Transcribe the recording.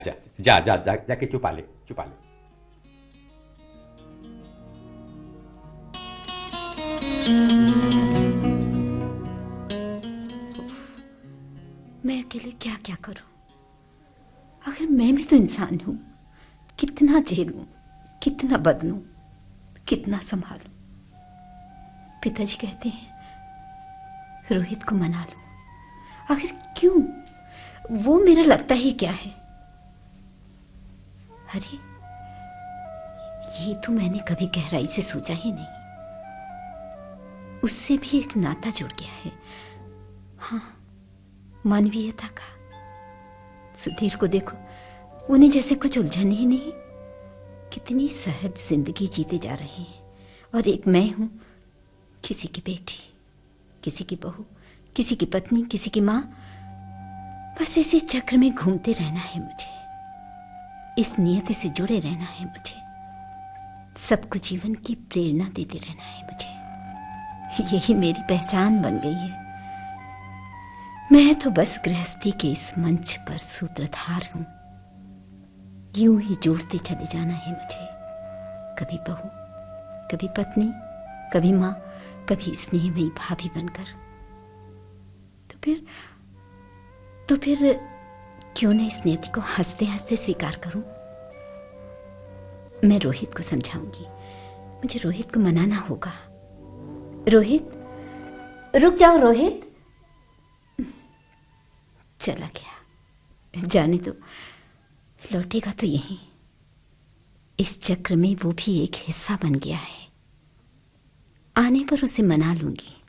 जा जा जा, जा जाके छुपा ले, छुपा ले। मैं अकेले क्या क्या करूं? आखिर मैं भी तो इंसान हूं। कितना झेलूं, कितना बदलूं, कितना संभालूं। पिताजी कहते हैं रोहित को मना लो। आखिर क्यों? वो मेरा लगता ही क्या है? अरे ये तो मैंने कभी गहराई से सोचा ही नहीं। उससे भी एक नाता जुड़ गया है। हाँ, मानवीयता का। सुधीर को देखो, उन्हें जैसे कुछ उलझन ही नहीं। कितनी सहज जिंदगी जीते जा रहे हैं। और एक मैं हूं, किसी की बेटी, किसी की बहू, किसी की पत्नी, किसी की मां। बस इसी चक्र में घूमते रहना है मुझे। इस नियति से जुड़े रहना है मुझे। सबको जीवन की प्रेरणा देते रहना है मुझे। यही मेरी पहचान बन गई है। मैं तो बस गृहस्थी के इस मंच पर सूत्रधार हूं। यूं ही जोड़ते चले जाना है मुझे। कभी बहू, कभी पत्नी, कभी मां, कभी स्नेहमयी भाभी बनकर। तो फिर क्यों न इस नियति को हंसते हंसते स्वीकार करूं? मैं रोहित को समझाऊंगी। मुझे रोहित को मनाना होगा। रोहित, रुक जाओ रोहित। चला गया। जाने दो, लौटेगा तो यहीं। इस चक्र में वो भी एक हिस्सा बन गया है। आने पर उसे मना लूंगी।